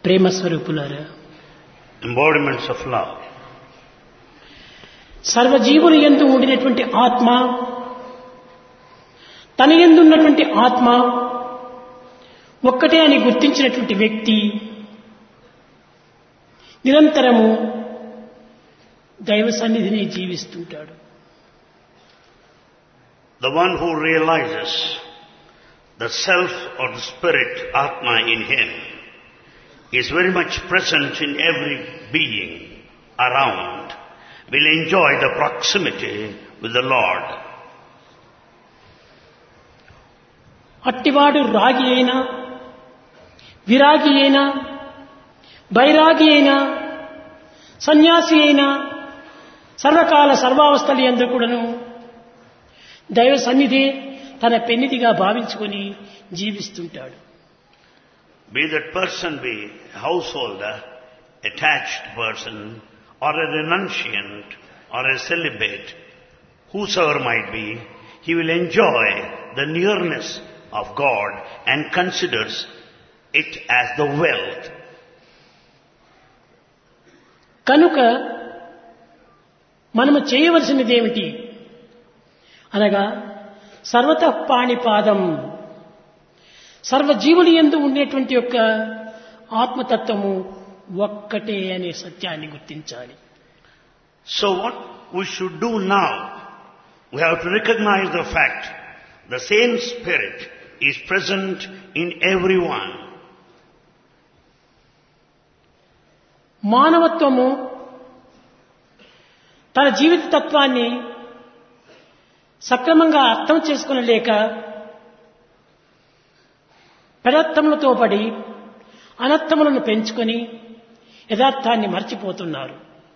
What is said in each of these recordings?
ప్రేమ స్వరూపులారా, embodiments of love. సర్వజీవుల యందు ఉండినటువంటి ఆత్మ, తన యందు ఉన్నటువంటి ఆత్మ ఒక్కటే అని గుర్తించినటువంటి వ్యక్తి నిరంతరము దైవ సన్నిధిని జీవిస్తుంటాడు. The one who realizes the self or the spirit, Atma, in him is very much present in every being around, will enjoy the proximity with the Lord. అట్టివాడు రాగి అయినా, విరాగి అయినా, బైరాగి అయినా, సన్యాసి అయినా, సర్వకాల సర్వావస్థలు యందు కూడాను దైవ సన్నిధి తన పెన్నిధిగా భావించుకొని జీవిస్తుంటాడు. Be that person be a householder, attached person, or a renunciant, or a celibate, whosoever might be, he will enjoy the nearness of God and considers it as the wealth. కనుక మనము చేయవలసినది ఏమిటి అనగా, సర్వతః పాణిపాదం, సర్వజీవుని యందు ఉండేటువంటి యొక్క ఆత్మతత్వము ఒక్కటే అనే సత్యాన్ని గుర్తించాలి. So what we should do now, we have to recognize the fact the same spirit is present in everyone. మానవత్వము తన జీవిత తత్వాన్ని సక్రమంగా అర్థం చేసుకునలేక పెడర్థములతో పడి అనర్థములను పెంచుకొని యథార్థాన్ని మర్చిపోతున్నారు.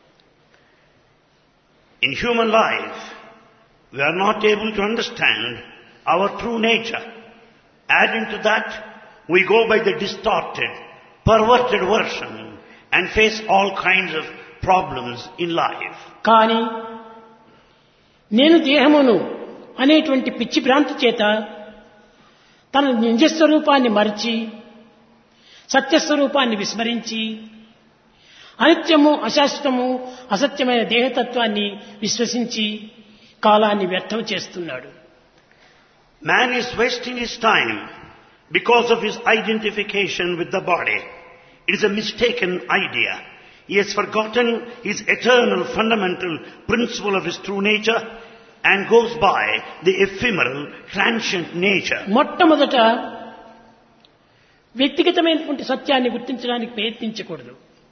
In human life, we are not able to understand our true nature. Adding to that, we go by the distorted, perverted version and face all kinds of problems in life. కానీ నేను దేహమును అనేటువంటి పిచ్చి భ్రాంతి చేత తన నిజస్వరూపాన్ని మరిచి సత్యస్వరూపాన్ని విస్మరించి అనిత్యము, అశాశ్వతము, అసత్యమైన దేహతత్వాన్ని విశ్వసించి కాలాన్ని వ్యర్థం చేస్తున్నాడు. Man is wasting his time because of his identification with the body. It is a mistaken idea. He has forgotten his eternal fundamental principle of his true nature and goes by the ephemeral, transient nature. మొట్టమొదట వ్యక్తిగతమైనటువంటి సత్యాన్ని గుర్తించడానికి ప్రయత్నించకూడదు.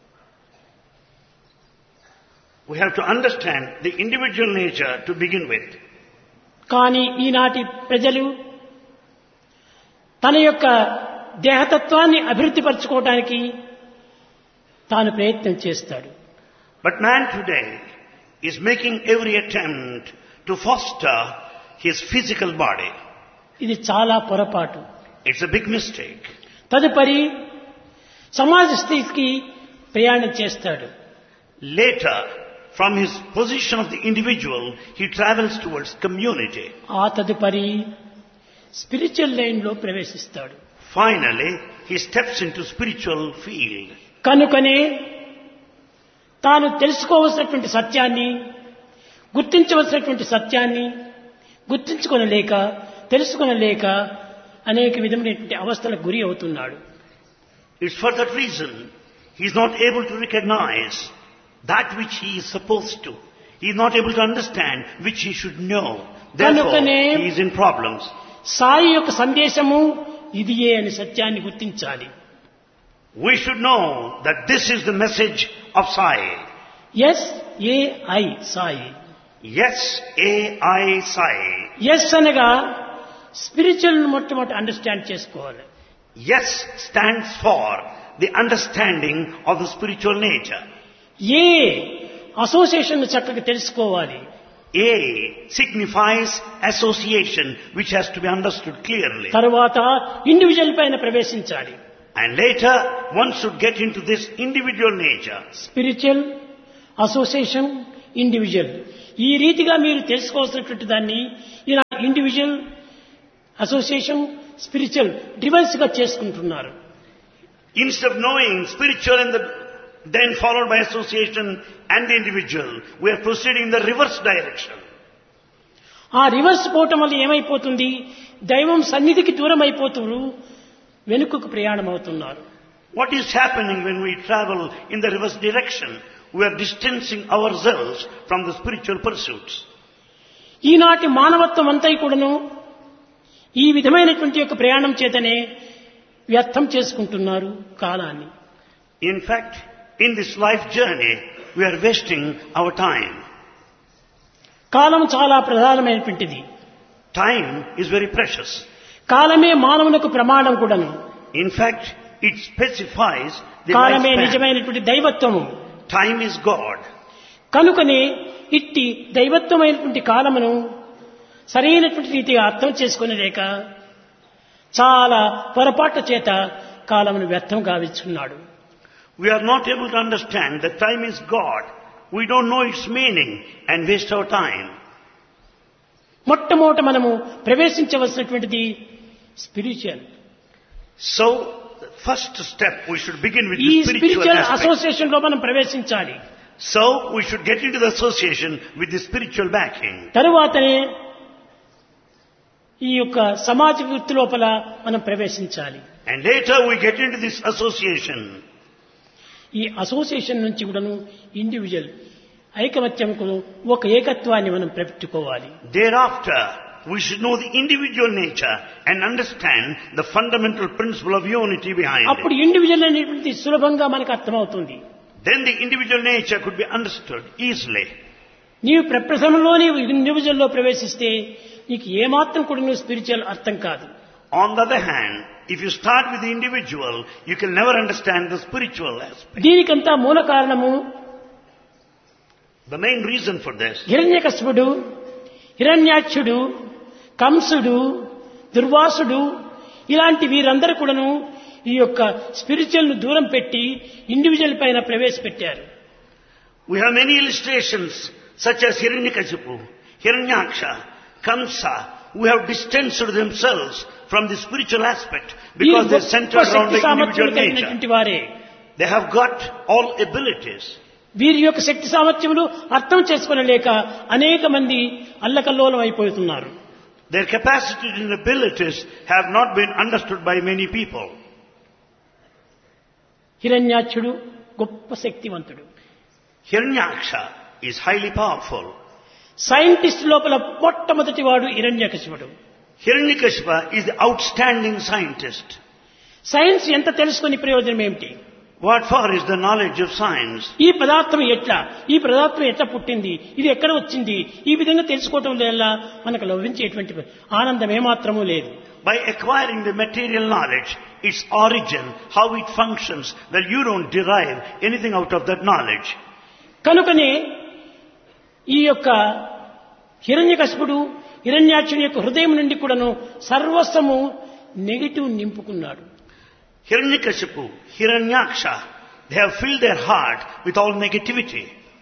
We have to understand the individual nature to begin with. కానీ ఈనాటి ప్రజలు తన యొక్క దేహతత్వాన్ని అభివృద్ధిపరచుకోవడానికి తాను ప్రయత్నం చేస్తాడు. But man today is making every attempt to foster his physical body. ఇది చాలా పొరపాటు. It's a big mistake. తదుపరి సమాజ స్థితికి ప్రయాణం చేస్తాడు. Later, from his position of the individual, he travels towards community. ఆ తదుపరి స్పిరిచువల్ లైన్ లో ప్రవేశిస్తాడు. Finally, he steps into spiritual field. కనుకనే తాను తెలుసుకోవలసినటువంటి సత్యాన్ని, గుర్తించవలసినటువంటి సత్యాన్ని గుర్తించుకొనలేక, తెలుసుకొనలేక అనేక విధమైనటువంటి అవస్థలకు గురి అవుతున్నాడు. It's for that reason he is not able to recognize that which he is supposed to. He is not able to understand which he should know. Therefore, he is in problems. Sai యొక్క సందేశము ఇదియే అని సత్యాన్ని గుర్తించాలి. We should know that this is the message of Sai. Yes AI Sai. Yes, A-I, Sai. Yes అనగా spiritual మొట్టమొదటి understand చేసుకోవాలి. Yes stands for the understanding of the spiritual nature. A association చక్కగా తెలుసుకోవాలి. A signifies association, which has to be understood clearly. తరువాత individual పైన ప్రవేశించాలి. And later, one should get into this individual nature. Spiritual, association, individual, ఈ రీతిగా మీరు తెలుసుకోవాల్సినటువంటి దాన్ని ఇలా ఇండివిజువల్, అసోసియేషన్, స్పిరిచువల్ డివైస్ గా చేసుకుంటున్నారు. Instead of knowing spiritual and then followed by association and the individual, we are proceeding in the reverse direction. ఆ reverse పోవటం వల్ల ఏమైపోతుంది, దైవం సన్నిధికి దూరం అయిపోతున్నారు, వెనుకకు ప్రయాణం అవుతున్నారు. What is happening when we travel in the reverse direction? We are distancing ourselves from the spiritual pursuits. ఈనాటి మానవత్వం అంతా కూడాను ఈ విధమైనటువంటి యొక్క ప్రయాణం చేతనే వ్యర్థం చేసుకుంటున్నారు కాలాన్ని. In fact, in this life journey, we are wasting our time. కాలం చాలా ప్రధానమైనటువంటిది. Time is very precious. కాలమే మానవునికి ప్రమాణం కూడాను. In fact, it specifies the కాలమే lifespan. నిజమైనటువంటి దైవత్వము. Time is God. కనుకనే ఇట్టి దైవత్వమైనటువంటి కాలమును సరైనటువంటి రీతిగా అర్థం చేసుకునేలేక చాలా పొరపాట్ల చేత కాలమును వ్యర్థం గావించుకున్నాడు. We are not able to understand that time is God. We don't know its meaning and waste our time. మొట్టమొదట మనము ప్రవేశించవలసినటువంటిది spiritual. So, the first step we should begin with ఈ the spiritual spiritual aspect. Association లో మనం ప్రవేశించాలి. So, we should get into the association with the spiritual backing. తరువాతనే ఈ యొక్క సమాజ వృత్తి లోపల మనం ప్రవేశించాలి. And later we get into this association. ఈ అసోసియేషన్ నుంచి కూడాను ఇండివిజువల్ ఐకమత్యంకు ఒక ఏకత్వాన్ని మనం పెట్టుకోవాలి. Thereafter, we should know the individual nature and understand the fundamental principle of unity behind అప్పుడు it. ఇండివిజువల్ అనేటువంటి సులభంగా మనకు అర్థమవుతుంది. Then the individual nature could be understood easily. నీవు ప్రప్రథమంలో నీవు ఇండివిజువల్ లో ప్రవేశిస్తే నీకు ఏమాత్రం కూడా నువ్వు స్పిరిచువల్ అర్థం కాదు. On the other hand, if you start with the individual, you can never understand the spiritual aspect. దీనికంతా మూల కారణము The main reason for this, హిరణ్యకశిపుడు, హిరణ్యాక్షుడు, కంసుడు, దుర్వాసుడు ఇలాంటి వీరందరూ కూడాను ఈ యొక్క స్పిరిచువల్ ను దూరం పెట్టి ఇండివిజువల్ పైన ప్రవేశపెట్టారు. we have many illustrations such as Hiranyakashipu, Hiranyaksha, Kamsa, who have distanced themselves from the spiritual aspect because they center around the individual nature. వారే They have got all abilities. వీరి యొక్క శక్తి సామర్థ్యములు అర్థం చేసుకోలేక అనేక మంది అల్లకల్లోలం అయిపోతున్నారు. Their capacity and abilities have not been understood by many people. హిరణ్యాక్షుడు గొప్ప శక్తివంతుడు. Hiranyaksha is highly powerful. Scientist లోపల మొట్టమొదటి వాడు హిరణ్యకశిపుడు. Hiranyakashipu is the outstanding scientist. Science ఎంత తెలుసుకుని ప్రయోజనం ఏమిటి? What for is the knowledge of science? ఈ పదార్థం ఎట్లా పుట్టింది, ఇది ఎక్కడ వచ్చింది, ఈ విధంగా తెలుసుకోవటం వల్ల మనకు లభించేటువంటి ఆనందం ఏమాత్రమూ లేదు. By acquiring the material knowledge, its origin, how it functions, well, you don't derive anything out of that knowledge. కనుకనే ఈ యొక్క హిరణ్యకశిపుడు హిరణ్యాక్షుని యొక్క హృదయం నుండి కూడాను సర్వస్వము negative నింపుకున్నాడు. Hiranyakashipu, Hiranyaksha, they have filled their heart with all negativity.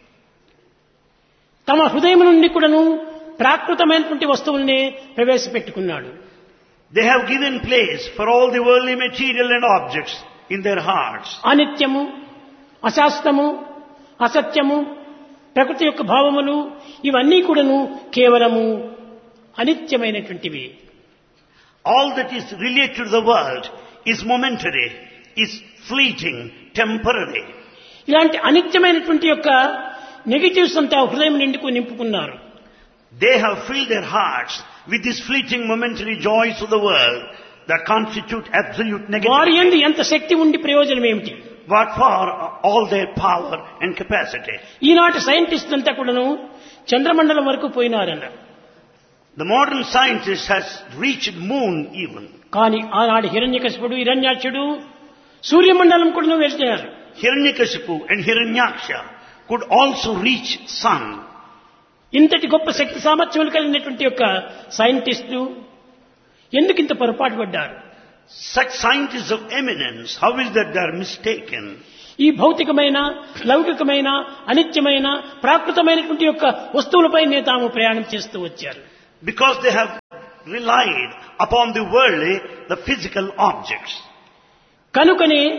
తమ హృదయం నుండి కూడాను ప్రాకృతమైనటువంటి వస్తువుల్ని ప్రవేశపెట్టుకున్నాడు. They have given place for all the worldly material and objects in their hearts. అనిత్యము, అశాస్త్రము, అసత్యము, ప్రకృతి యొక్క భావములు ఇవన్నీ కూడాను కేవలము అనిత్యమైనటువంటివి. All that is related to the world is momentary, is fleeting, temporary. ఇలాంటి అనిత్యమైనటువంటి యొక్క నెగటివ్స్ అంతా హృదయం నింపుకున్నారు. They have filled their hearts with these fleeting momentary joys of the world that constitute absolute వారి negativity. యందు ఎంత శక్తి ఉండి ప్రయోజనం ఏమిటి? What for all their power and capacity? ఈనాటి సైంటిస్ట్ అంతా కూడాను చంద్రమండలం వరకు పోయినారన్న. The modern scientist has reached moon even. కానీ ఆనాడు హిరణ్యకశిపుడు హిరణ్యాక్షుడు సూర్యమండలం కూడా వెళ్తున్నారు. Hiranyakashipu and Hiranyaksha could also reach sun. ఇంతటి గొప్ప శక్తి సామర్థ్యములు కలిగినటువంటి యొక్క సైంటిస్టులు ఎందుకు ఇంత పొరపాటు పడ్డారు? Such scientists of eminence, how is that they are mistaken? ఈ భౌతికమైన లౌకికమైన అనిత్యమైన ప్రాకృతమైనటువంటి యొక్క వస్తువులపైనే తాము ప్రయాణం చేస్తూ వచ్చారు. Because they have relied upon the worldly, the physical objects. కనుకనే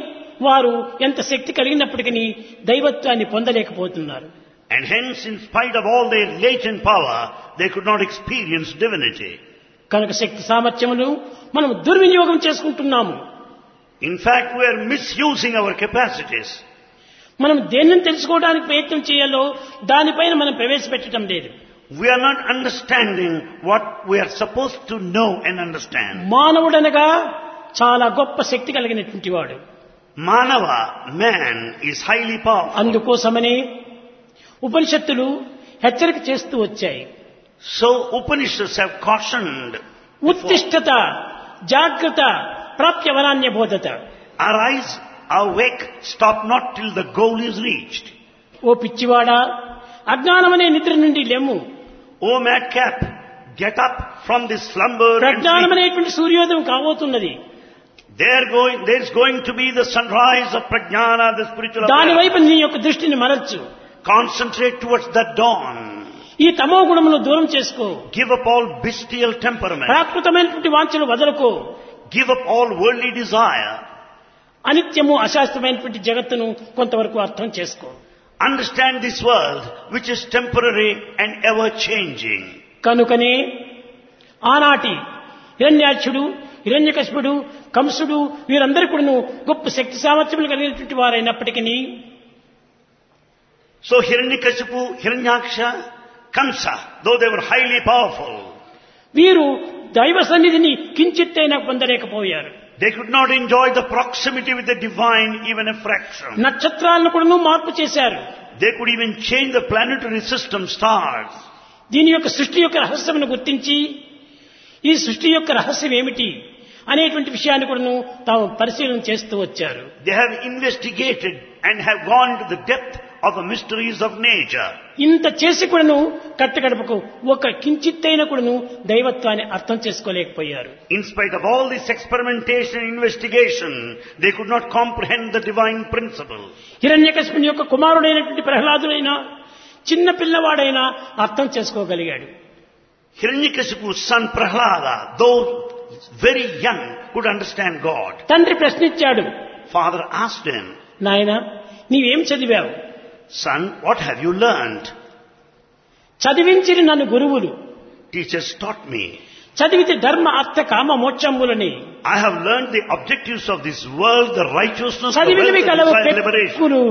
వారు ఎంత శక్తి కలిగినప్పటికీ దైవత్వాన్ని పొందలేకపోతున్నారు. And hence, in spite of all their latent power, they could not experience divinity. కనుక శక్తి సామర్థ్యములు మనం దుర్వినియోగం చేసుకుంటున్నాము. In fact, we are misusing our capacities. మనం దేనిని తెలుసుకోవడానికి ప్రయత్నం చేయాలో దానిపైన మనం ప్రవేశపెట్టడం లేదు. We are not understanding what we are supposed to know and understand. మానవుడనగా చాలా గొప్ప శక్తి కలిగినటువంటి వాడు. Manava, man, is highly powerful. అందుకోసమనే ఉపనిషత్తులు హెచ్చరిక చేస్తూ వచ్చాయి. So Upanishads have cautioned. ఉత్తిష్ఠత జాగ్రత్త ప్రాప్యవనాన్య బోధత. Arise, awake, stop not till the goal is reached. ఓ పిచ్చివాడా, అజ్ఞానమనే నిద్ర నుండి లెమ్ము. O madcap, get up from this slumber and sleep. ప్రజ్ఞానమనేటువంటి సూర్యోదయం కాబోతున్నది. There's going to be the sunrise of Prajnana, the spiritual దాని awakening. వైపు నీ యొక్క దృష్టిని మరల్చు. Concentrate towards that dawn. ఈ తమో గుణమును దూరం చేసుకో. Give up all bestial temperament. ప్రాకృతమైనటువంటి వాంఛలు వదలకు. Give up all worldly desire. అనిత్యము అశాస్త్రమైనటువంటి జగత్తును కొంతవరకు అర్థం చేసుకో. Understand this world, which is temporary and ever changing. కనుకనే ఆనాటి హిరణ్యాక్షుడు, హిరణ్యకశిపుడు, కంసుడు వీరందరూ కూడా గొప్ప శక్తి సామర్థ్యములు కలిగినటువంటి వారైనప్పటికీ So Hiranyakashipu, Hiranyaksha, Kamsa, though they were highly powerful, వీరు దైవ సన్నిధిని కించిత్తైనా పొందలేకపోయారు. they could not enjoy the proximity with the divine even a fraction. నక్షత్రాలను కూడా మార్పు చేశారు. They could even change the planetary system, stars. దీని యొక్క సృష్టి యొక్క రహస్యమును గుర్తించి ఈ సృష్టి యొక్క రహస్యం ఏమిటి అనేటువంటి విషయాన్ని కూడా తాము పరిశీలన చేస్తూ వచ్చారు. They have investigated and have gone to the depth of the mysteries of nature. ఇంత చేసి కూడాను కట్టగడపకు ఒక కించిత్తైన కూడాను దైవత్వాన్ని అర్థం చేసుకోలేకపోయారు. In spite of all this experimentation and investigation, they could not comprehend the divine principle. హిరణ్యకశిపుని యొక్క కుమారుడైనటువంటి ప్రహ్లాదుడైనా చిన్న పిల్లవాడైనా అర్థం చేసుకోగలిగాడు. Hiranyakashipu's son Prahlada, though very young, could understand God. తండ్రి ప్రశ్నించాడు, Father asked him, నాయనా నీవేం చదివావు? Son, what have you learned? చదివించిన నన్ను గురువులు, Teachers taught me. చదివితే ధర్మ అర్థ కామ మోక్షములని. I have learned the objectives of this world, the righteousness, the చదివినవి wealth, కలవు and liberation. పెక్కులు,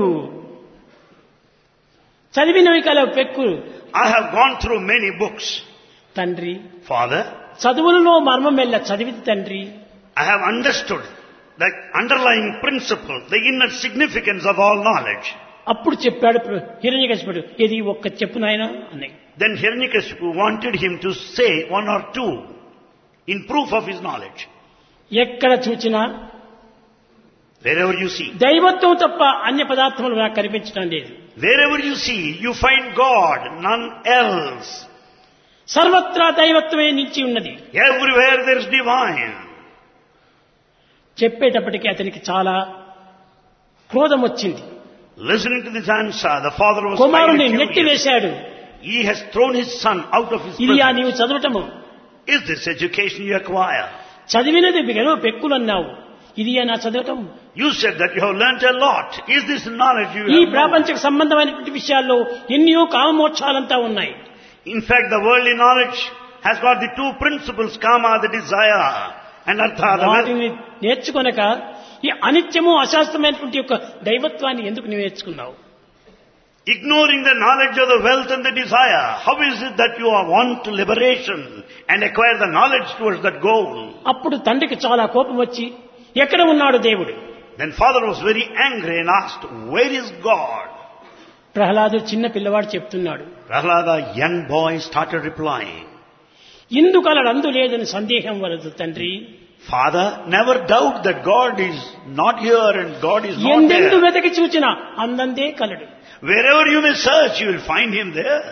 చదివినవి కలవు పెక్కులు. I have gone through many books. తండ్రి, Father, చదువులలో మర్మం మెల్ల చదివితే తండ్రి, I have understood the underlying principle, the inner significance of all knowledge. అప్పుడు చెప్పాడు హిరణ్యకశిపుడు, ఇది ఒక్క చెప్పు నాయనా అని. Then Hiranyakashipu wanted him to say one or two in proof of his knowledge. ఎక్కడ చూచినా Wherever you see. దైవత్వం తప్ప అన్య పదార్థములు నాకు కనిపించడం లేదు. Wherever you see, you find God, none else. సర్వత్రా దైవత్వమే నిలిచి ఉన్నది. Everywhere there is divine. చెప్పేటప్పటికి అతనికి చాలా క్రోధం వచ్చింది. Listening to this answer, the father was కుమారుని highly నెట్టి furious. వేశాడు. He has thrown his son out of his ఇది prison. నీవు చదవటము, Is this education you acquire? చదివినది గెలవ పెక్కులు అన్నావు, ఇది నా చదవటం. You said that you have learnt a lot. Is this knowledge you ఈ have known? ప్రాపంచక సంబంధమైనటువంటి విషయాల్లో ఎన్నో కామమోక్షాలంతా ఉన్నాయి. In fact, the worldly knowledge has got the two principles, kama, the desire, and artha, the wealth. వాటిని నేర్చుకొనక ఈ అనిత్యము అశాస్త్రమైనటువంటి యొక్క దైవత్వాన్ని ఎందుకు నువ్వు నేర్చుకున్నావు? Ignoring the knowledge of the wealth and the desire, how is it that you want liberation and acquire the knowledge towards that goal? అప్పుడు తండ్రికి చాలా కోపం వచ్చి, ఎక్కడ ఉన్నాడు దేవుడు? Then father was very angry and asked, where is God? ప్రహ్లాదుడు చిన్న పిల్లవాడు చెప్తున్నాడు, Prahlada, young boy, started replying, ఇందుకలడందు లేదని సందేహం వలదు తండ్రి. Father, never doubt that God is not here and God is not ఎందెందు there. వెతకి చూచినా అందందే కలడు. Wherever you may search, you will find him there.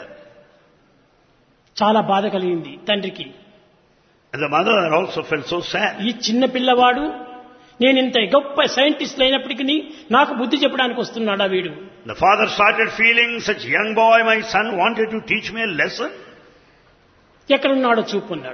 చాలా బాధ కలిగింది తండ్రికి. And the mother also felt so sad. ఈ చిన్న పిల్లవాడు నేను ఇంత గొప్ప సైంటిస్ట్ అయినప్పటికీ నాకు బుద్ధి చెప్పడానికి వస్తున్నాడా వీడు? The father started feeling, such young boy, my son wanted to teach me a lesson. ఎక్కడున్నాడో చూపున్నాడు.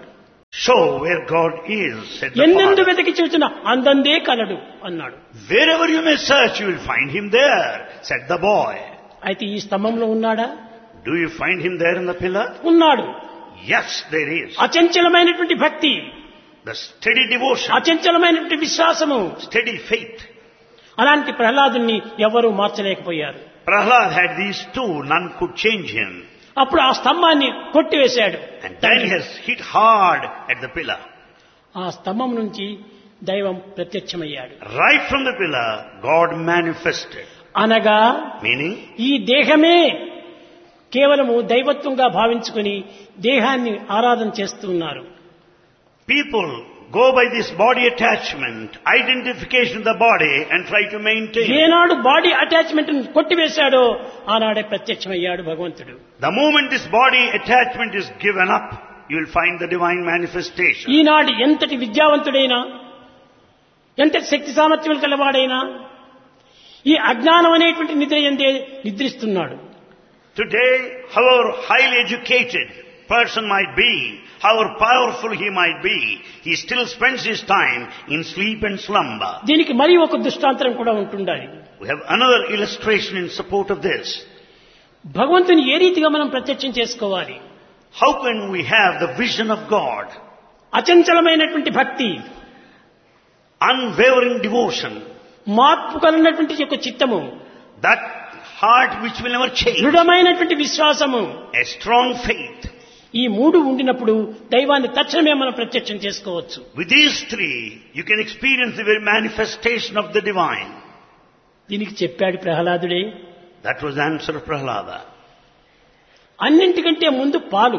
Show where God is, said the ఎన్నెందు Father. వెతికి చూసిన అందందే కలడు అన్నాడు. Wherever you may search, you will find him there, said the boy. అయితే ఈ స్తంభంలో ఉన్నాడా? Do you find him there in the pillar? ఉన్నాడు. Yes, there is. అచంచలమైనటువంటి భక్తి, The steady devotion, అచంచలమైనటువంటి విశ్వాసము, steady faith. అలాంటి ప్రహ్లాదుని ఎవరూ మార్చలేకపోయారు. Prahlad had these two, none could change him. అప్పుడు ఆ స్తంభాన్ని కొట్టివేశాడు. And then he has hit hard at the pillar. ఆ స్తంభం నుంచి దైవం ప్రత్యక్షమయ్యాడు. Right from the pillar, God manifested. అనగా Meaning, ఈ దేహమే కేవలము దైవత్వంగా భావించుకొని దేహాన్ని ఆరాధన చేస్తున్నారు. people go by this body attachment, identification of the body and try to maintain. ఏనాడు బాడీ అటాచ్మెంట్ కొట్టివేశాడో ఆనాడే ప్రత్యక్షమయ్యాడు భగవంతుడు. The moment this body attachment is given up, you will find the divine manifestation. ఈనాడు ఎంతటి విద్యావంతుడైనా, ఎంతటి శక్తి సామర్థ్యం కలవాడైనా ఈ అజ్ఞానం అనేటువంటి నిద్ర ఎందే నిద్రిస్తున్నాడు. Today, however highly educated person might be, however powerful he might be, he still spends his time in sleep and slumber. దీనికి మరి ఒక దృష్టాంతరం కూడా ఉంటుండాలి. We have another illustration in support of this. భగవంతుని ఏ రీతిగా మనం ప్రత్యక్షం చేసుకోవాలి? How can we have the vision of God? అచంచలమైనటువంటి భక్తి, Unwavering devotion, మార్పు కలిగినటువంటి యొక్క చిత్తము, that heart which will never change, దృఢమైనటువంటి విశ్వాసము, a strong faith. ఈ మూడు ఉండినప్పుడు దైవాన్ని తక్షణమే మనం ప్రత్యక్షం చేసుకోవచ్చు. With these three, you can experience the very manifestation of the divine. దీనికి చెప్పాడు ప్రహ్లాదుడే. That was the answer of Prahlada. అన్నింటికంటే ముందు పాలు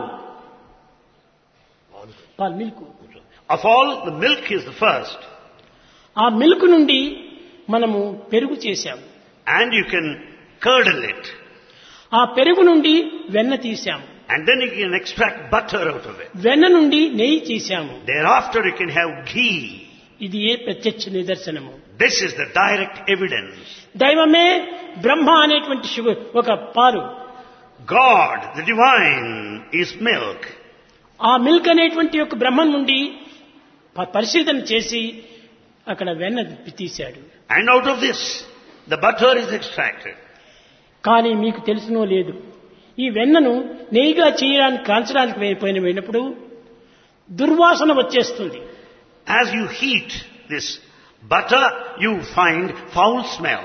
milk. Of all, the milk is the first. ఆ మిల్క్ నుండి మనము పెరుగు చేశాము. And you can curdle it. ఆ పెరుగు నుండి వెన్న తీశాము. And then you can extract butter out of it. వెన్న నుండి నెయ్యి తీశాము. Thereafter you can have ghee. ఇది ఏ ప్రత్యక్ష నిదర్శనము. This is the direct evidence. దైవమే బ్రహ్మ అనేటువంటి ఒక పాలు. God, the divine, is milk. ఆ మిల్క్ అనేటువంటి యొక్క బ్రహ్మం నుండి పరిశీలన చేసి అక్కడ వెన్న తీశాడు. And out of this, the butter is extracted. కానీ మీకు తెలుసునో లేదు, ఈ వెన్నను నెయ్యిగా చేయడానికి కాల్చడానికి వెళ్ళినప్పుడు దుర్వాసన వచ్చేస్తుంది. As you heat this butter, you find foul smell.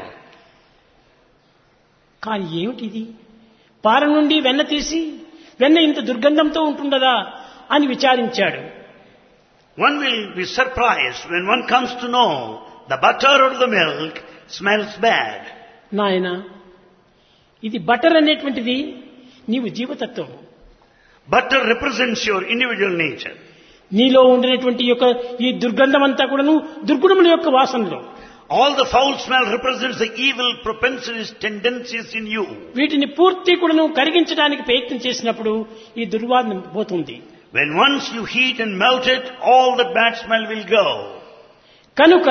కానీ ఏమిటిది? పాల నుండి వెన్న తీసి వెన్న ఇంత దుర్గంధంతో ఉంటుండదా అని విచారించాడు. One will be surprised when one comes to know the butter or the milk smells bad. నాయన, ఇది బటర్ అనేటువంటిది నీవు జీవతత్వం. Butter represents your individual nature. నీలో ఉండినటువంటి యొక్క ఈ దుర్గంధం అంతా కూడాను దుర్గుణముల యొక్క వాసనలో. All the foul smell represents the evil propensities, tendencies in you. వీటిని పూర్తి కూడాను కరిగించడానికి ప్రయత్నం చేసినప్పుడు ఈ దుర్వాసన పోతుంది. When once you heat and melt it, all the bad smell will go. కనుక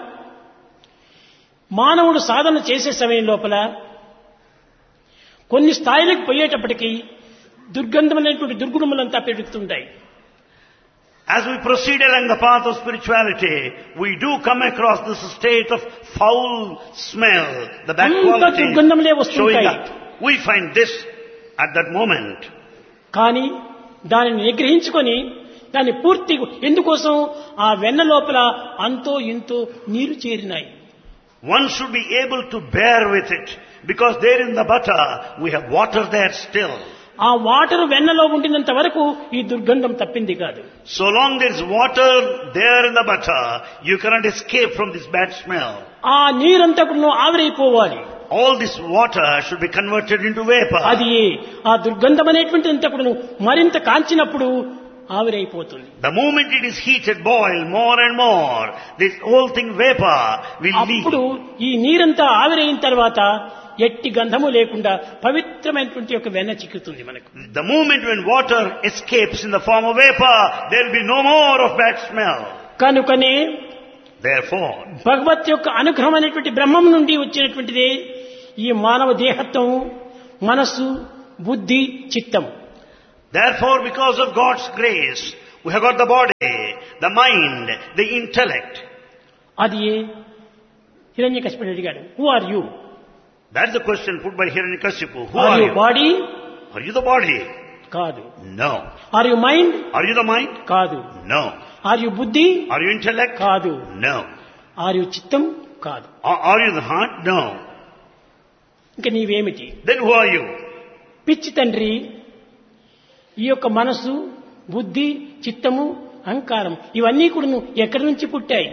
మానవుడు సాధన చేసే సమయం లోపల కొన్ని స్థాయిలకు పోయేటప్పటికీ దుర్గంధమైనటువంటి దుర్గుణములంతా పెరుగుతుంటాయి. As we proceed along the path of spirituality, we do come across this state of foul smell, the bad qualities showing up. We find this at that moment. కానీ దానిని నిగ్రహించుకొని దాన్ని పూర్తి ఎందుకోసం ఆ వెన్న లోపల అంతో ఇంతో నీరు చేరినాయి. One should be able to bear with it, because there in the butter we have water there still. ఆ వాటర్ వెన్నలో ఉండినంత వరకు ఈ దుర్గంధం తప్పింది కాదు. So long there is water there in the butter, you cannot escape from this bad smell. ఆ నీరంతా కూడా ఆవిరైపోవాలి. All this water should be converted into vapor. అది ఆ దుర్గంధం అనేటువంటి అంతా కూడా మరింత కాంచినప్పుడు ఆవిరైపోతుంది. The moment it is heated, boiled more and more, this whole thing vapor will leave. అప్పుడు ఈ నీరంతా ఆవిరైన తర్వాత ఎట్టి గంధము లేకుండా పవిత్రమైనటువంటి ఒక వెన్న చిక్కుతుంది మనకు. The moment when water escapes in the form of vapor, there will be no more of bad smell. కనుకనే Therefore, భగవత్ యొక్క అనుగ్రహం అనేటువంటి బ్రహ్మం నుండి వచ్చినటువంటిదే ఈ మానవ దేహత్వం, మనస్సు, బుద్ధి, చిత్తం. Therefore, because of God's grace, We have got the body, the mind, the intellect. అది హిరణ్యకశిపుడు అడిగాడు, who are you? That's the question put by Hiranyakashipu. Who are are you you? Body? Are you the body? కాదు. No. Are you mind? Are you the mind? కాదు. No. Are you బుద్ధి? Are you intellect? కాదు. No. Are you చిత్తం? కాదు. Are you the heart? No. ఇంకా నీవేమిటి? Then who are you? పిచ్చి తండ్రి, ఈ యొక్క మనసు, బుద్ధి, చిత్తము, అహంకారం ఇవన్నీ కూడా నువ్వు ఎక్కడి నుంచి పుట్టాయి?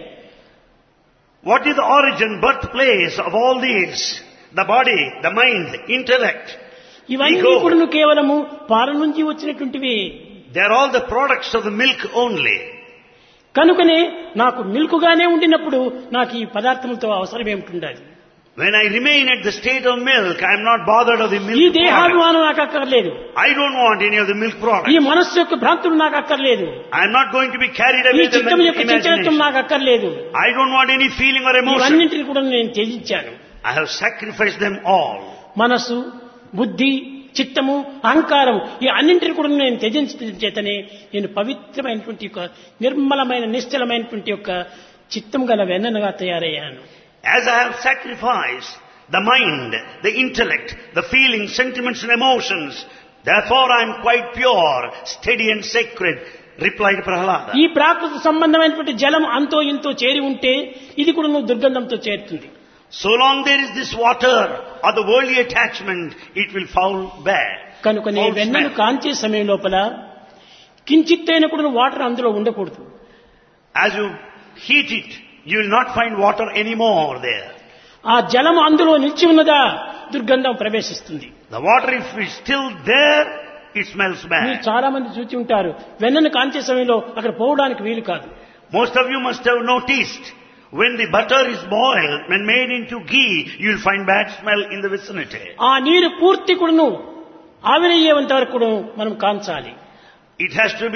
What is the origin, birthplace of all these? The body, the mind, the intellect. ఇవన్నీ ego. కూడా నువ్వు కేవలము పాల నుంచి వచ్చినటువంటివి. They are all the products of the milk only. కనుకనే నాకు మిల్కుగానే ఉండినప్పుడు నాకు ఈ పదార్థములతో అవసరం ఏమిటి? When I remain at the state of milk, I am not bothered of the ఈ milk product. దేహాభిమానం నాకు అక్కర్లేదు. I don't want any of the milk products. ఈ మనస్సు యొక్క భ్రాంతులు నాకు అక్కర్లేదు. I am not going to be carried ఈ away with the చిత్తం యొక్క చంచలత్వం imagination. నాకు అక్కర్లేదు. I don't want any feeling or emotion. ఇవన్నింటిని కూడా నేను త్యజించాను. I have sacrificed them all. మనసు, బుద్ధి, చిత్తము, అహంకారం ఈ అన్నింటిని కూడా నేను త్యజించడం చేతనే నేను పవిత్రమైనటువంటి యొక్క నిర్మలమైన నిశ్చలమైనటువంటి యొక్క చిత్తం గల వెన్నగా తయారయ్యాను. As I have sacrificed the mind, the intellect, the feelings, sentiments and emotions, therefore I am quite pure, steady and sacred, replied Prahlada. ఈ ప్రాకృత సంబంధమైనటువంటి జలం అంతో ఇంతో చేరి ఉంటే ఇది కూడా నువ్వు దుర్గంధంతో చేరుతుంది. So long there is this water or the worldly attachment, it will foul bad. కనుక నీ Foul వెన్నను smell. కాంచే సమయం లోపల కించిత్తైన కూడా వాటర్ అందులో ఉండకూడదు. As you heat it, you will not find water anymore there. ఆ జలం అందులో నిలిచి ఉన్నదా దుర్గంధం ప్రవేశిస్తుంది. The water, if it's still there, it smells మీరు bad. చాలా మంది చూచి ఉంటారు, వెన్నను కాంచే సమయంలో అక్కడ పోవడానికి వీలు కాదు. Most of you must have noticed, when the butter is boiled, when made into ghee, you will find bad smell in the vicinity. ఆ నీరు పూర్తి కూడాను ఆవిరయ్యేంత వరకు కూడా మనం కాంచాలి. It has to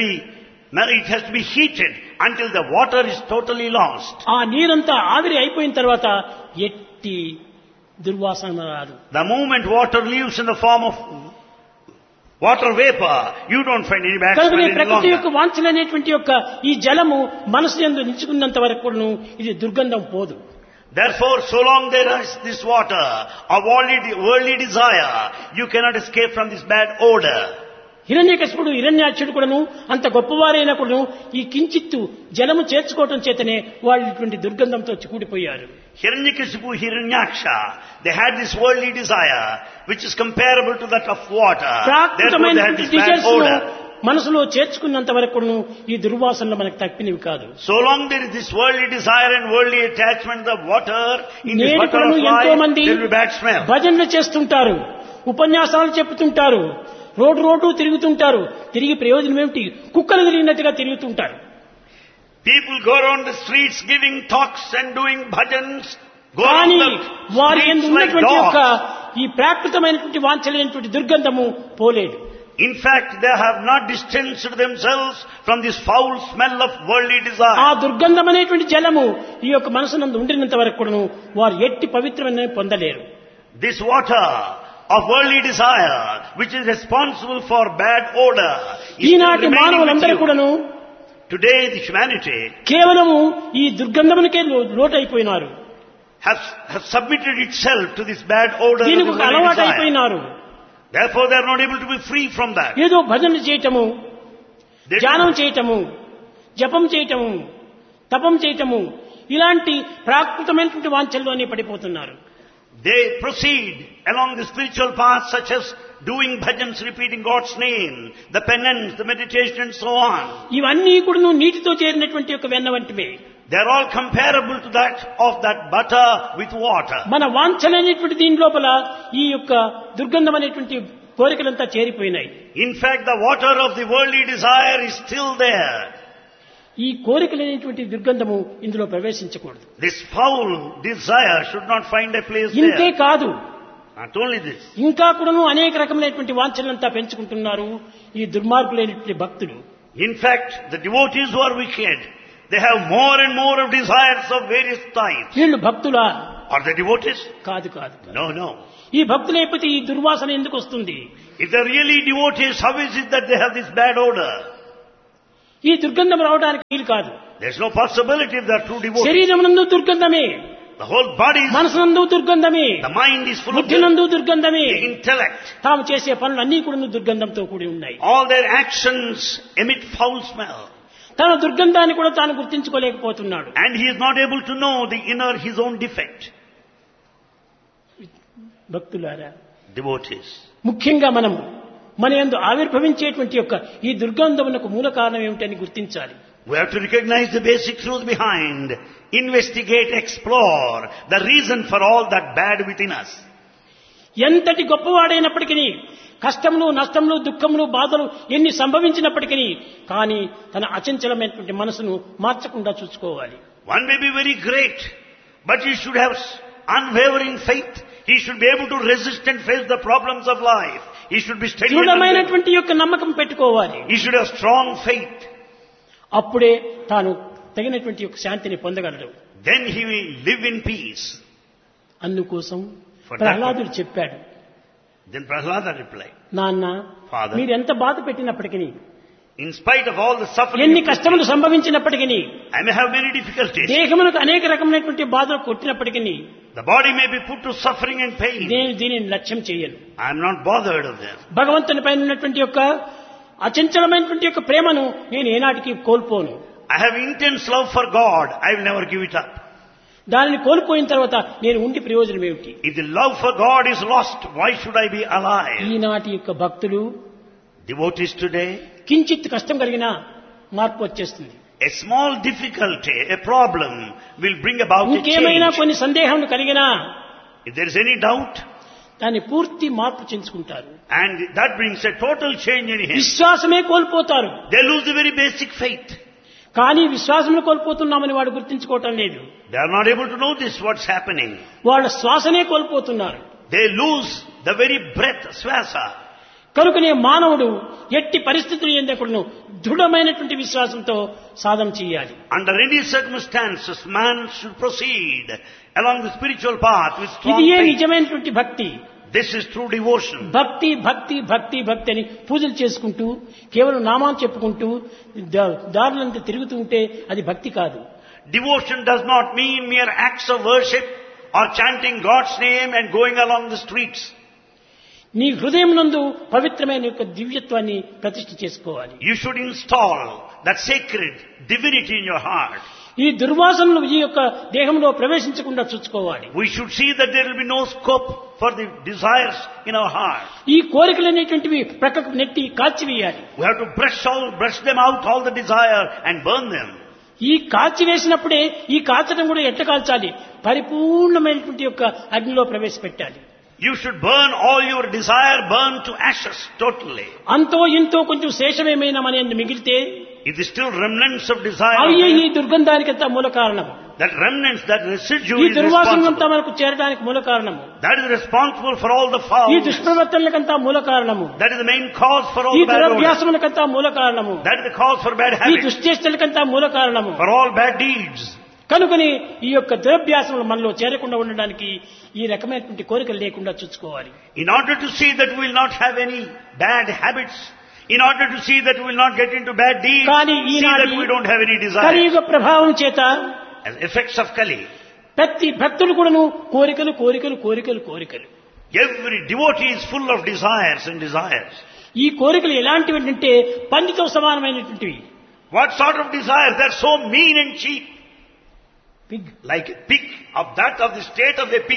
be heated until the water is totally lost. ఆ నీరంతా ఆవిరి అయిపోయిన తర్వాత ఎట్టి దుర్వాసన రాదు. The moment water leaves in the form of water vapor, you don't find any bad కనుక smell నీ any ప్రకృతి యొక్క longer. వాంఛననేటువంటి యొక్క ఈ జలము మనసు యందు నిలుచుకున్నంత వరకు కూడాను ఇది దుర్గంధం పోదు. Therefore, so long there is this water of worldly desire, you cannot escape from this bad odor. హిరణ్యకశిపుడు హిరణ్యాక్షుడు కూడాను అంత గొప్పవారైనా కూడాను ఈ కించిత్తు జలము చేర్చుకోవటం చేతనే వాళ్ళు ఇటువంటి దుర్గంధంతో కూడిపోయారు. Hiranyakasipu, Hiranyaksha, they had this worldly desire, which is comparable to that of water. Therefore they had this bad odor. మనసులో చేర్చుకున్నంత వరకు ఈ దుర్వాసనలు మనకు తప్పినవి కాదు. So long there is this worldly desire and worldly attachment of water, in this నేడు butter కూడాను of ఎంతో life, మంది there will be bad smell. భజనలు చేస్తుంటారు, ఉపన్యాసాలు చెప్తుంటారు, రోడ్డు తిరుగుతుంటారు. తిరిగి ప్రయోజనం ఏమిటి? కుక్కలు తిరిగినట్టుగా తిరుగుతుంటారు. People go around the streets giving talks and doing bhajans, go కానీ around వారి the యందు streets like ఉన్నటువంటి యొక్క dogs. ఈ ప్రాకృతమైనటువంటి వాంఛనైనటువంటి దుర్గంధము పోలేదు. In fact, they have not distanced themselves from this foul smell of worldly ఆ desire. దుర్గంధం అనేటువంటి జలము ఈ యొక్క మనసునందు ఉండినంత వరకు కూడాను వారు ఎట్టి పవిత్రమైన పొందలేరు. This water of worldly desire, which is responsible for bad odor, is still ఈనాటి remaining with మానవులందరూ you. కూడాను Today, the humanity కేవలము ఈ దుర్గంధమునికే లోటైపోయినారు. have submitted itself to this bad odor of దీనికి the ఒక worldly అలవాటు desire. అయిపోయినారు. Therefore, they are not able to be free from that. ఏదో భజనలు చేయటము, They ధ్యానం do- చేయటము, జపం చేయటము, తపం చేయటము ఇలాంటి ప్రాకృతమైనటువంటి వాంఛల్లోనే పడిపోతున్నారు. They proceed along the spiritual path, such as doing bhajans, repeating God's name, the penance, the meditation and so on. ఇవన్నీ కూడా నీటితో చేరినటువంటి ఒక వెన్న వంటివే. They are all comparable to that of that butter with water. మన వాంఛలనేటువంటి దీని లోపల ఈ యొక్క దుర్గంధం అనేటువంటి కోరికలంతా చేరిపోయినాయి. In fact, the water of the worldly desire is still there. ఈ కోరికలనేటువంటి దుర్గంధము ఇందులో ప్రవేశించకూడదు. This foul desire should not find a place ఇంతే there. కాదు, Not only this. ఇంకా కూడాను అనేక రకమైనటువంటి వాంఛలంతా పెంచుకుంటున్నారు ఈ దుర్మార్గులైనటువంటి భక్తులు. In fact, the devotees who are wicked, they have more and more of desires of various types. వీళ్ళు భక్తులా? Are they devotees? కాదు కాదు. No, no. ఈ భక్తులు అయిపోతే ఈ దుర్వాసన ఎందుకు వస్తుంది? If they're really devotees, how is it that they have this bad odor? ఈ దుర్గంధం రావడానికి వీలు కాదు. There's no possibility if they are true devotees. శరీరమునందు దుర్గంధమే, The whole body is, మనసునందు దుర్గంధమే, the mind is full of బుద్ధినందు దుర్గంధమే, the intellect. తాము చేసే పనులన్నీ కూడా దుర్గంధంతో కూడి ఉన్నాయి. All their actions emit foul smell. తన దుర్గంధాన్ని కూడా తాను గుర్తించుకోలేకపోతున్నాడు. And he is not able to know the inner, his own defect. భక్తులారా, Devotees. ముఖ్యంగా మనము మన యందు ఆవిర్భవించేటువంటి యొక్క ఈ దుర్గంధమునకు మూల కారణం ఏమిటని గుర్తించాలి. We have to recognize the basic truth behind, investigate, explore the reason for all that bad within us. ఎంతటి గొప్పవాడైనప్పటికీ, కష్టములు, నష్టములు, దుఃఖములు, బాధలు ఎన్ని సంభవించినప్పటికీ కానీ తన అచంచలమైనటువంటి మనసును మార్చకుండా చూసుకోవాలి. One may be very great, but he should have unwavering faith. He should be able to resist and face the problems of life. He should be steady. దృఢమైనటువంటి యొక్క నమ్మకం పెట్టుకోవాలి. He should have strong faith. అప్పుడే తాను తగినటువంటి యొక్క శాంతిని పొందగలడు. Then he will live in peace. అందుకోసం For that ప్రహ్లాదుడు చెప్పాడు, Then Prahlada replied, నాన్న, Father, మీరు ఎంత బాధ పెట్టినప్పటికీ, in spite of all the suffering, ఎన్ని కష్టములు సంభవించినప్పటికీ, I may have many difficulties. దేహమునకు అనేక రకమైనటువంటి బాధలు కొట్టినప్పటికీ The body may be put to suffering and pain. నేను దీనిని లక్ష్యం చేయను. I am not bothered of them. భగవంతుని పైన ఉన్నటువంటి యొక్క అచంచలమైనటువంటి యొక్క ప్రేమను నేను ఏనాటికి కోల్పోను. I have intense love for God. I will never give it up. దానిని కోల్పోయిన తర్వాత నేను ఉండి ప్రయోజనం ఏమిటి? If the love for God is lost, why should I be alive? ఈనాటి యొక్క భక్తులు Devotees today, కించిత్ కష్టం కలిగినా మార్పు వచ్చేస్తుంది. a small difficulty, a problem will bring about a ఇంకేమైనా change. కొన్ని సందేహం కలిగినా If there is any doubt, దాన్ని పూర్తి మార్పు చెందుకుంటారు. and that brings a total change in him, విశ్వాసమే కోల్పోతారు. they lose the very basic faith. కానీ విశ్వాసమును కోల్పోతున్నామని వాడు గుర్తించుకోవటం లేదు. They are not able to notice what's happening. వాళ్ళ శ్వాసనే కోల్పోతున్నారు. They lose the very breath, swasa. కనుకనే మానవుడు ఎట్టి పరిస్థితులు ఎందకుడును దృఢమైనటువంటి విశ్వాసంతో సాధన చేయాలి. Under any circumstances, man should proceed along the spiritual path with strong ఇది ఏ faith. నిజమైనటువంటి భక్తి. This is true devotion. భక్తి భక్తి భక్తి భక్తి అని పూజలు చేసుకుంటూ కేవలం నామాలు చెప్పుకుంటూ దారులంతా తిరుగుతూ ఉంటే అది భక్తి కాదు. Devotion does not mean mere acts of worship or chanting God's name and going along the streets. నీ హృదయం నందు పవిత్రమైన యొక్క దివ్యత్వాన్ని ప్రతిష్ఠ చేసుకోవాలి. You should install that sacred divinity in your heart. ఈ దుర్వాసనలు ఈ యొక్క దేహంలో ప్రవేశించకుండా చూసుకోవాలి. We should see that there will be no scope for the desires in our heart. ఈ కోరికలు అనేటువంటివి ప్రక్కకు నెట్టి కాల్చివేయాలి. We have to brush them out, all the desire, and burn them. ఈ కాల్చివేసినప్పుడే ఈ కాల్చడం కూడా ఎట్ట కాల్చాలి, పరిపూర్ణమైనటువంటి యొక్క అగ్నిలో ప్రవేశపెట్టాలి. You should burn all your desire, burn to ashes totally. అంతో ఇంతో కొంచెం శేషమేమైనా మన యందు మిగిలితే If there still remnants of desire, అవి ఈ దుర్గంధానికంతా మూల కారణం. that remnants, that residue ఈ is దుర్వాసనంతా responsible. మనకు చేరడానికి మూల కారణము. That is responsible for all the ఈ foulness. దుష్ప్రవర్తనలకంతా మూల కారణము. That is the main cause for all ఈ the bad odors. దురభ్యాసములకంతా మూల కారణము. That is the cause for bad ఈ habits, దుశ్చేష్టలకంతా మూల కారణము. for all bad deeds. కనుకని ఈ యొక్క దురభ్యాసములు మనలో చేరకుండా ఉండడానికి ఈ రకమైనటువంటి కోరికలు లేకుండా చూసుకోవాలి. In order to see that we will not have any bad habits, in order to see that we will not get into bad deeds, కానీ see that we don't have any desire. కలియుగ ప్రభావం చేత As effects of Kali, ప్రతి భక్తులు కూడాను కోరికలు కోరికలు కోరికలు కోరికలు. every devotee is full of desires and desires. ఈ కోరికలు ఎలాంటివి అంటే పందితో సమానమైనటువంటివి. What sort of desires? They are so mean and cheap. Pig Like a pig, of the state of a pig.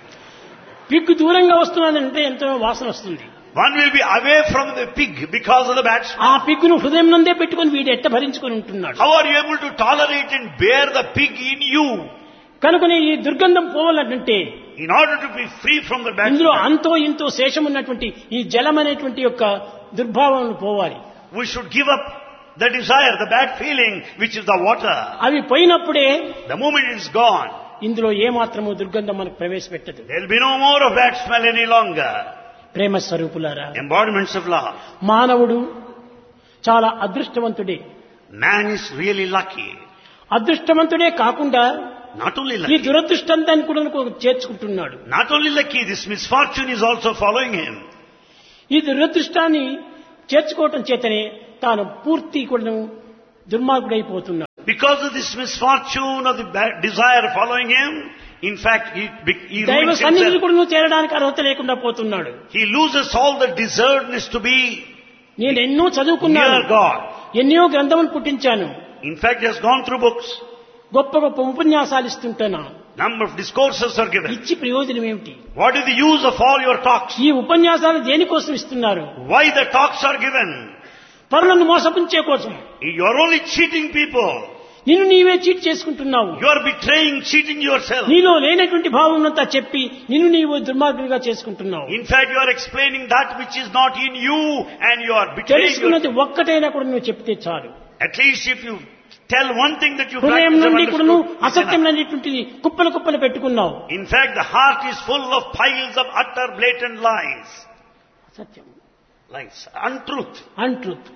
Pig దూరంగా వస్తున్నదంటే ఎంతో వాసన వస్తుంది. One will be away from the pig because of the bad smell. ఆ పిగ్గును హృదయం నందే పెట్టుకుని వీడు ఎట్ట భరించుకొని ఉంటున్నాడు. How are you able to tolerate and bear the pig in you? కనుకనే ఈ దుర్గంధం పోవాలంటే In order to be free from the bad ఇందులో smell, అంతో ఇంతో శేషం ఉన్నటువంటి ఈ జలం అనేటువంటి యొక్క దుర్భావం పోవాలి. we should give up the desire, the bad feeling, which is the water. అవి పోయినప్పుడే The moment it is gone, ఇందులో ఏమాత్రము దుర్గంధం మనకు ప్రవేశపెట్టదు. there will be no more of bad smell any longer. ప్రేమ స్వరూపులారా, Embodiments of love. మానవుడు చాలా అదృష్టవంతుడే. Man is really lucky. అదృష్టవంతుడే కాకుండా Not only ఈ lucky. దురదృష్టాన్ని కూడా చేర్చుకుంటున్నాడు. Not only lucky, this misfortune is also following him. ఈ దురదృష్టాన్ని చేర్చుకోవటం చేతనే తాను పూర్తి కూడా దుర్మార్గుడైపోతున్నాడు. Because of this misfortune of the desire following him, in fact, he దైవ ruins సన్నిధిని himself. కూడా నువ్వు చేరడానికి అర్హత లేకుండా పోతున్నాడు. He loses all the deservedness to be నేను ఎన్నో చదువుకున్నాను, near God. ఎన్నో గ్రంథములు పుట్టించాను, In fact, he has gone through books. గొప్ప గొప్ప ఉపన్యాసాలు ఇస్తుంటాను. Number of discourses are given. ఇచ్చి ప్రయోజనం ఏమిటి? What is the use of all your talks? ఈ ఉపన్యాసాలు దేనికోసం ఇస్తున్నారు? Why the talks are given? పరులను మోసపుంచే కోసం. You are only cheating people. నిన్ను నీవే చీట్ చేసుకుంటున్నావు. You are betraying, cheating yourself. నీలో లేనటువంటి భావం అంతా చెప్పి నిన్ను నీవు దుర్మార్గుడిగా చేసుకుంటున్నావు. In fact, you are explaining that which is not in you and you are betraying తెలుసుకున్నది yourself. ఒక్కటైనా కూడా నువ్వు చెప్తే చాలు. At least if you tell one thing that you హృదయం practice నుండి and కూడా నువ్వు understood, అసత్యమైనటువంటిది కుప్పలు కుప్పలు పెట్టుకున్నావు. in fact, the heart is full of piles of utter blatant lies. Satyam, Lies. Untruth. Untruth.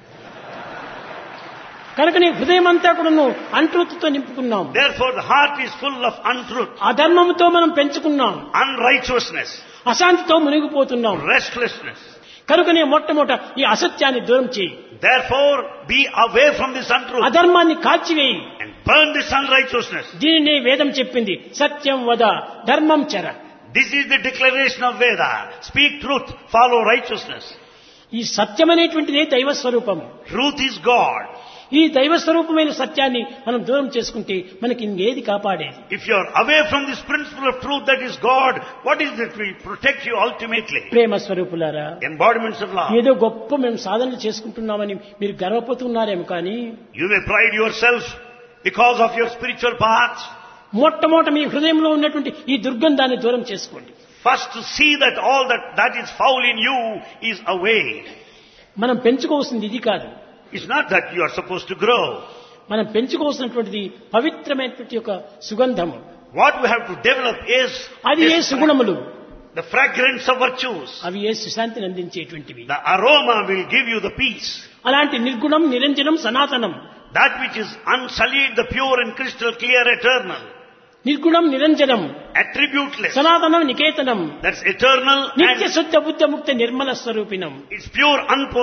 కనుక నీ హృదయం అంతా కూడా నువ్వు అన్ట్రూత్తో నింపుకున్నావు. Therefore, the heart is full of untruth, అధర్మముతో మనం పెంచుకున్నాం, unrighteousness, అశాంతితో మునిగిపోతున్నాం. restlessness. కనుకనే మొట్టమొదట ఈ అసత్యాన్ని దూరం చేయి, Therefore, be away from this untruth అధర్మాన్ని కాల్చివేయి. and burn this unrighteousness. దీనినే వేదం చెప్పింది, సత్యం వద ధర్మం చర. This is the declaration of Veda. Speak truth, follow righteousness. ఈ సత్యమనేటువంటిదే దైవ స్వరూపము. Truth is God. ఈ దైవ స్వరూపమైన సత్యాన్ని మనం దూరం చేసుకుంటే మనకి ఇంకేది కాపాడేది? If you are away from this principle of truth that is God, what is that will protect you ultimately? ప్రేమ స్వరూపులారా, Embodiments of love. ఏదో గొప్ప మేము సాధనలు చేసుకుంటున్నామని మీరు గర్వపోతున్నారేమో కానీ You may pride yourself because of your spiritual paths. మొట్టమొదట మీ హృదయంలో ఉన్నటువంటి ఈ దుర్గంధాన్ని దూరం చేసుకోండి. First to see that all that is foul in you is away. మనం పెంచుకోవాల్సింది ఇది కాదు. It's not that you are supposed to grow. మనం పెంచుకోవాల్సినటువంటిది పవిత్రమైనటువంటి ఒక సుగంధము. What we have to develop is అది ఏ సుగుణములు, the fragrance of virtues. అవి ఏ సుశాంతిని అందించేటువంటివి. The aroma will give you the peace. అలాంటి నిర్గుణం, నిరంజనం, సనాతనం. That which is unsullied, the pure and crystal clear, eternal. నిర్గుణం, నిరంజనం, Attributeless. సనాతనం, Niketanam, That's eternal నిత్య and శుద్ధ బుద్ధ ముక్త Nirmala స్వరూపిణం. it's pure,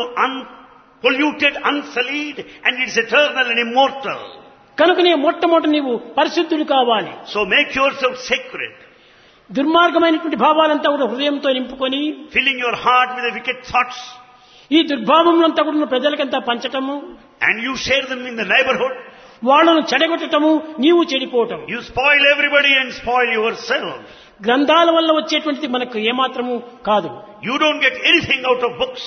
unpolluted, unsullied, and it's eternal and immortal. కనుకనే మొట్టమొదట నీవు పరిశుద్ధుడు కావాలి. So make yourself sacred, దుర్మార్గమైనటువంటి భావాలంతా కూడా హృదయంతో నింపుకొని filling your heart with the wicked thoughts, ఈ దుర్భావములంతా కూడా ప్రజలకంతా పంచటము, and you share them in the neighborhood. వాళ్ళను చెడగొట్టటము, నీవు చెడిపోవటం. You spoil everybody and spoil yourself. గ్రంథాల వల్ల వచ్చేటువంటిది మనకు ఏమాత్రము కాదు. You don't get anything out of books.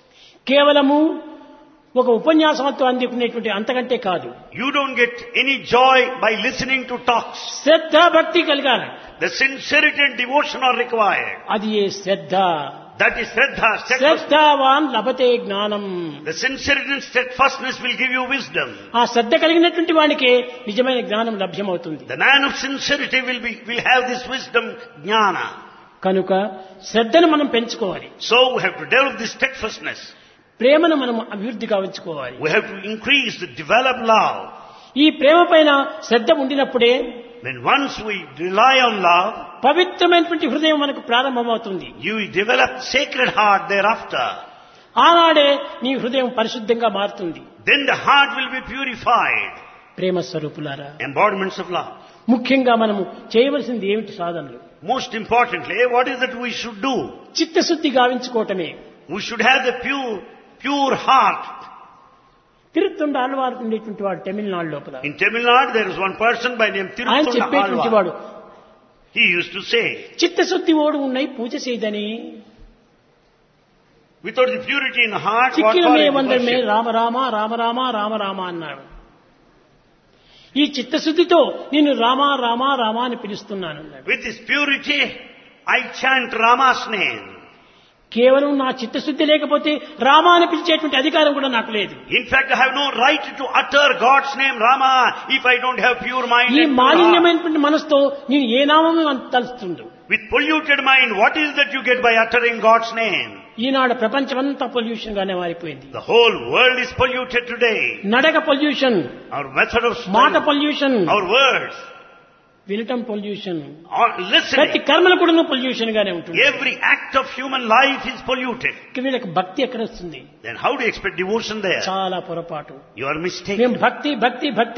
కేవలము ఒక ఉపన్యాసంతో అందుకునేటువంటి అంతకంటే కాదు. You don't get any joy by listening to talks. శ్రద్ధ భక్తి కలగాలి. The sincerity and devotion are required. అది ఏ శ్రద్ధ. That is Shraddha, steadfastness. శ్రద్ధావాన్ లభతే జ్ఞానం. The sincerity and steadfastness will give you wisdom. ఆ శ్రద్ధ కలిగినటువంటి వానికే నిజమైన జ్ఞానం లభ్యమవుతుంది. The man of sincerity will have this wisdom, jnana. కనుక శ్రద్ధను మనం పెంచుకోవాలి. So we have to develop this steadfastness. ప్రేమను మనం అభివృద్ధి గావించుకోవాలి. We have to increase, develop love. ఈ ప్రేమ పైన శ్రద్ధ ఉండినప్పుడే When once we rely on love, పవిత్రమైనటువంటి హృదయం మనకు ప్రారంభమవుతుంది. you develop sacred heart thereafter. ఆనాడే నీ హృదయం పరిశుద్ధంగా మారుతుంది. Then the heart will be purified. ప్రేమ స్వరూపులారా, Embodiments of love. ముఖ్యంగా మనము చేయవలసింది ఏమిటి సాధనలు? Most importantly, what is that we should do? చిత్తశుద్ధి గావించుకోవటమే. We should have the pure heart. తిరుత్తుండ Alvar ఉండేటువంటి వాడు తమిళనాడు లోపల. In Tamil Nadu, there is one person by name ఆయన Tirutunda చెప్పేటువంటి Alvar. వాడు, He used to say, చిత్తశుద్ధి ఓడు ఉన్నాయి పూజ చేయదని, without the purity in the heart, what చిక్కిన for May is వందరమే worship? Rama Rama Rama Rama Rama Rama అన్నాడు. ఈ చిత్తశుద్ధితో నేను రామ రామ రామ అని పిలుస్తున్నాను అన్నాడు. With this purity, I chant Rama's name. కేవలం నా చిత్తశుద్ధి లేకపోతే రామ అని పిలిచేటువంటి అధికారం కూడా నాకు లేదు. In fact, I have no right to utter God's name Rama if I don't have pure mind. ఈ and pure heart. మాలిన్యమైనటువంటి మనసుతో నేను ఏ నామము తలుస్తుండు. With polluted mind, what is that you get by uttering God's name? ఈనాడు ప్రపంచమంతా pollution గానే మారిపోయింది. The whole world is polluted today. నడక pollution, Our method of మాట speech, pollution, our words. వినటం పొల్యూషన్, Or ప్రతి listening. కర్మలు కూడా పొల్యూషన్ గానే ఉంటుంది. Every act of human life is polluted. వీళ్ళకి భక్తి ఎక్కడ వస్తుంది? Then how do you expect devotion there? చాలా పొరపాటు. You are మేము mistaken. భక్తి భక్తి భక్తి